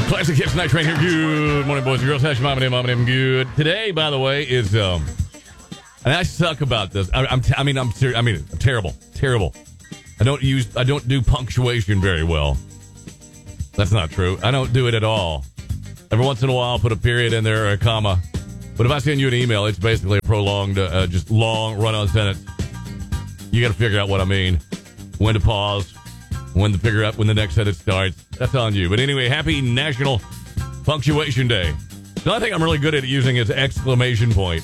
Classic Hits Night Train here. Good morning, boys and girls. How's your mama name? Good. Today, by the way, is and I suck about this. I'm terrible. I don't do punctuation very well. That's not true. I don't do it at all. Every once in a while, I'll put a period in there or a comma. But if I send you an email, it's basically a prolonged, just long run-on sentence. You got to figure out what I mean, when to pause, when to figure out when the next sentence starts. That's on you. But anyway, happy National Punctuation Day. The only thing I'm really good at using is exclamation point.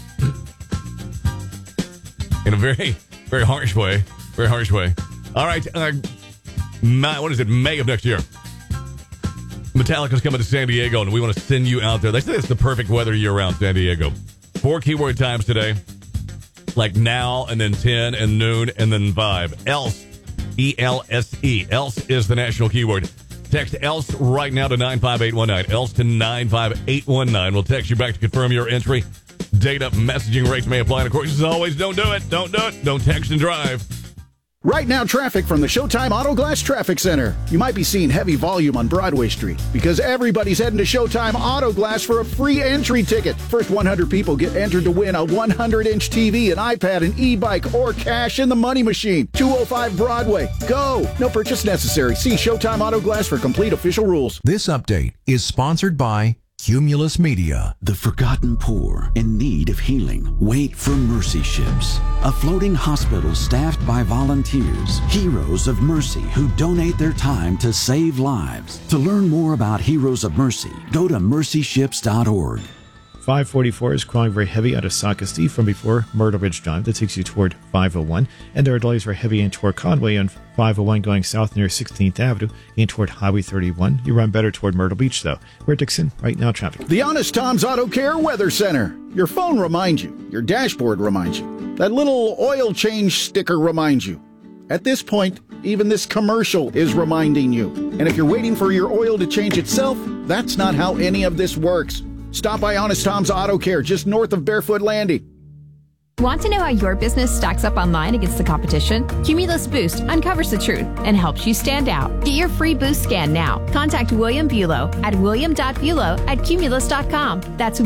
In a very, very harsh way. Very harsh way. All right. May of next year. Metallica's coming to San Diego, and we want to send you out there. They say it's the perfect weather year-round, San Diego. 4 keyword times today. Like now, and then 10, and noon, and then 5. Else. E-L-S-E. Else is the national keyword. Text ELSE right now to 95819. ELSE to 95819. We'll text you back to confirm your entry. Data messaging rates may apply. And of course, as always, don't do it. Don't do it. Don't text and drive. Right now, traffic from the Showtime Auto Glass Traffic Center. You might be seeing heavy volume on Broadway Street because everybody's heading to Showtime Auto Glass for a free entry ticket. First 100 people get entered to win a 100-inch TV, an iPad, an e-bike, or cash in the money machine. 205 Broadway. Go! No purchase necessary. See Showtime Auto Glass for complete official rules. This update is sponsored by Cumulus Media. The forgotten poor in need of healing wait for Mercy Ships, a floating hospital staffed by volunteers, heroes of mercy who donate their time to save lives. To learn more about Heroes of Mercy, go to mercyships.org. 544 is crawling very heavy out of Socastee from before Myrtle Ridge Drive. That takes you toward 501. And there are delays very heavy in toward Conway on 501 going south near 16th Avenue in toward Highway 31. You run better toward Myrtle Beach, though. We're at Dixon. Right now, traffic. The Honest Tom's Auto Care Weather Center. Your phone reminds you. Your dashboard reminds you. That little oil change sticker reminds you. At this point, even this commercial is reminding you. And if you're waiting for your oil to change itself, that's not how any of this works. Stop by Honest Tom's Auto Care, just north of Barefoot Landing. Want to know how your business stacks up online against the competition? Cumulus Boost uncovers the truth and helps you stand out. Get your free boost scan now. Contact William Bulow at william.bulow@cumulus.com. That's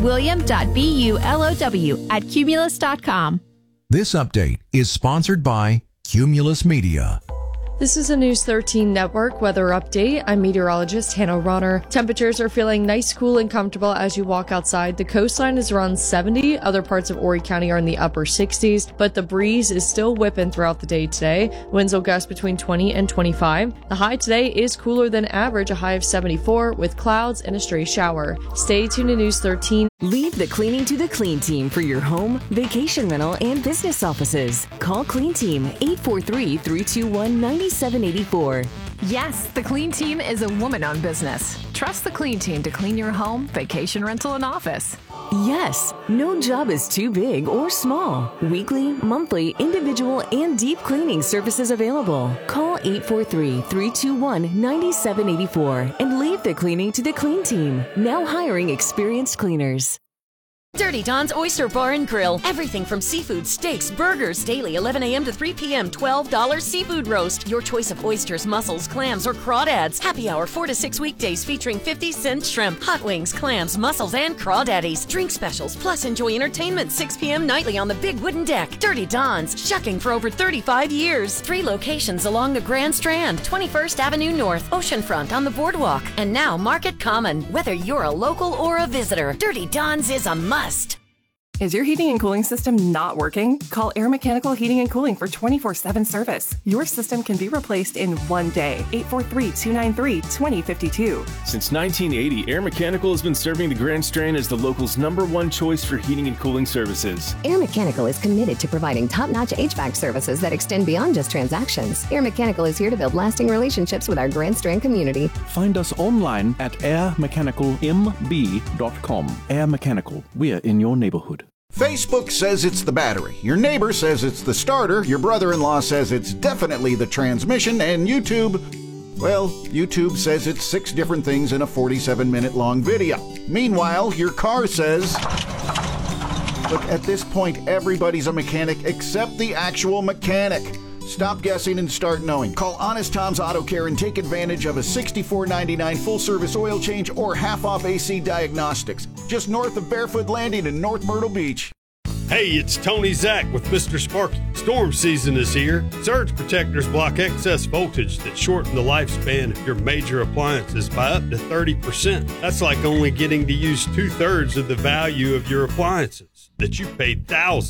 william.bulow@cumulus.com. This update is sponsored by Cumulus Media. This is a News 13 Network weather update. I'm meteorologist Hannah Ronner. Temperatures are feeling nice, cool, and comfortable as you walk outside. The coastline is around 70. Other parts of Horry County are in the upper 60s, but the breeze is still whipping throughout the day today. Winds will gust between 20 and 25. The high today is cooler than average, a high of 74 with clouds and a stray shower. Stay tuned to News 13. Leave the cleaning to the Clean Team for your home, vacation rental, and business offices. Call Clean Team 843-321-9784. Yes, the Clean Team is a woman-owned business. Trust the Clean Team to clean your home, vacation rental, and office. Yes, no job is too big or small. Weekly, monthly, individual, and deep cleaning services available. Call 843-321-9784 and leave the cleaning to the Clean Team. Now hiring experienced cleaners. Dirty Don's Oyster Bar and Grill. Everything from seafood, steaks, burgers, daily 11 a.m. to 3 p.m. $12 seafood roast. Your choice of oysters, mussels, clams, or crawdads. Happy hour 4 to 6 weekdays featuring 50-cent shrimp, hot wings, clams, mussels, and crawdaddies. Drink specials, plus enjoy entertainment 6 p.m. nightly on the big wooden deck. Dirty Don's, shucking for over 35 years. 3 locations along the Grand Strand, 21st Avenue North, Oceanfront on the boardwalk, and now Market Common. Whether you're a local or a visitor, Dirty Don's is a must. Is your heating and cooling system not working? Call Air Mechanical Heating and Cooling for 24/7 service. Your system can be replaced in one day. 843-293-2052. Since 1980, Air Mechanical has been serving the Grand Strand as the local's #1 choice for heating and cooling services. Air Mechanical is committed to providing top-notch HVAC services that extend beyond just transactions. Air Mechanical is here to build lasting relationships with our Grand Strand community. Find us online at airmechanicalmb.com. Air Mechanical, we're in your neighborhood. Facebook says it's the battery. Your neighbor says it's the starter. Your brother-in-law says it's definitely the transmission. And YouTube, well, YouTube says it's 6 different things in a 47-minute long video. Meanwhile, your car says... Look, at this point, everybody's a mechanic except the actual mechanic. Stop guessing and start knowing. Call Honest Tom's Auto Care and take advantage of a $64.99 full-service oil change or half-off AC diagnostics. Just north of Barefoot Landing in North Myrtle Beach. Hey, it's Tony Zach with Mr. Sparky. Storm season is here. Surge protectors block excess voltage that shorten the lifespan of your major appliances by up to 30%. That's like only getting to use 2/3 of the value of your appliances that you paid thousands